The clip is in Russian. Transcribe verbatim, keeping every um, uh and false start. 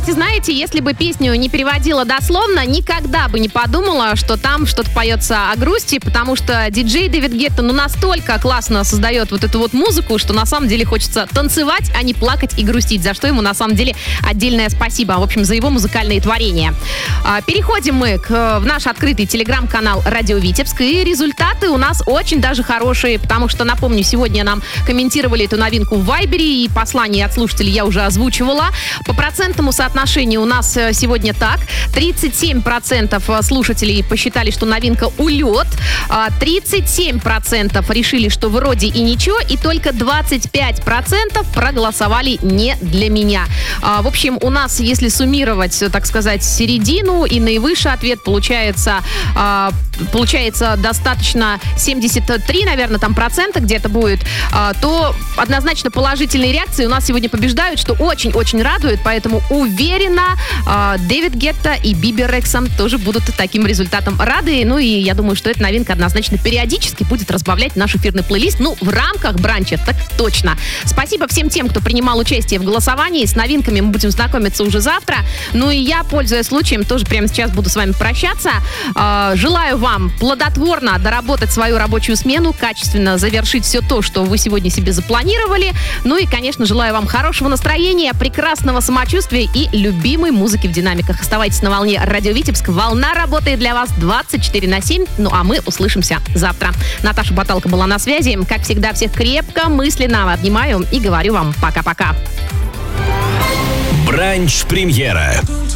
кстати, знаете, если бы песню не переводила дословно, никогда бы не подумала, что там что-то поется о грусти, потому что диджей Дэвид Гетта, ну, настолько классно создает вот эту вот музыку, что на самом деле хочется танцевать, а не плакать и грустить, за что ему на самом деле отдельное спасибо, в общем, за его музыкальные творения. Переходим мы к, в наш открытый телеграм-канал «Радио Витебск», и результаты у нас очень даже хорошие, потому что, напомню, сегодня нам комментировали эту новинку в Вайбере, и послание от слушателей я уже озвучивала. По процентному соотношению у нас сегодня так. тридцать семь процентов слушателей посчитали, что новинка «Улет», тридцать семь процентов решили, что вроде и ничего, и только двадцать пять процентов проголосовали не для меня. В общем, у нас, если суммировать, так сказать, середину и наивысший ответ, получается, получается достаточно семьдесят три, наверное, там процента где-то будет, то однозначно положительные реакции у нас сегодня побеждают, что очень-очень радует, поэтому уверена, Дэвид Гетта и Биби Рексом тоже будут таким результатом рады. Ну и я думаю, что эта новинка однозначно периодически будет разбавлять наш эфирный плейлист. Ну, в рамках бранча, так точно. Спасибо всем тем, кто принимал участие в голосовании. С новинками мы будем знакомиться уже завтра. Ну и я, пользуясь случаем, тоже прямо сейчас буду с вами прощаться. Желаю вам плодотворно доработать свою рабочую смену, качественно завершить все то, что вы сегодня себе запланировали. Ну и, конечно, желаю вам хорошего настроения, прекрасного самочувствия и любимой музыки в динамиках. Оставайтесь на волне Радио Витебск. Волна работает для вас двадцать четыре на семь. Ну а мы услышимся завтра. Наташа Баталка была на связи. Как всегда, всех крепко, мысленно обнимаю и говорю вам пока-пока. Бранч-премьера.